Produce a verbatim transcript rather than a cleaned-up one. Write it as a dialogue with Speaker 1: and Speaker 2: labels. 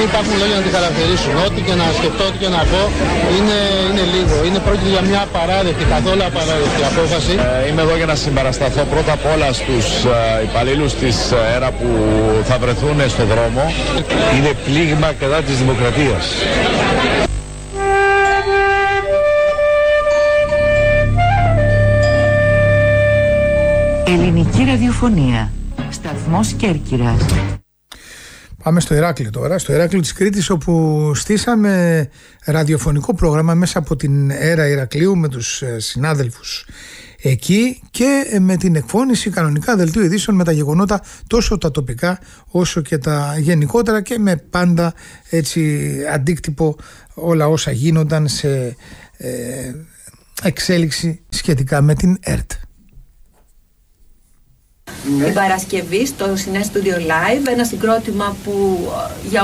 Speaker 1: υπάρχουν λόγια να τη χαρακτηρίσουν. Ό,τι και να σκεφτώ, ό,τι και να πω είναι, είναι λίγο. Είναι πρόκειται για μια απαράδεκτη, καθόλου απαράδεκτη απόφαση.
Speaker 2: Ε, είμαι εδώ για να συμπαρασταθώ πρώτα απ' όλα στους ε, υπαλλήλους της ΕΡΑ που θα βρεθούν στο δρόμο.
Speaker 3: Είναι πλήγμα κατά της δημοκρατίας.
Speaker 4: Ελληνική ραδιοφωνία. Σταθμός Κέρκυρας.
Speaker 5: Πάμε στο Ηράκλειο τώρα, στο Ηράκλειο της Κρήτης, όπου στήσαμε ραδιοφωνικό πρόγραμμα μέσα από την ΕΡΑ Ηρακλείου με τους συνάδελφους εκεί και με την εκφώνηση κανονικά δελτίου ειδήσεων με τα γεγονότα τόσο τα τοπικά όσο και τα γενικότερα και με πάντα έτσι αντίκτυπο όλα όσα γίνονταν σε ε, εξέλιξη σχετικά με την ΕΡΤ.
Speaker 6: Την Παρασκευή στο Cine Studio Live, ένα συγκρότημα που για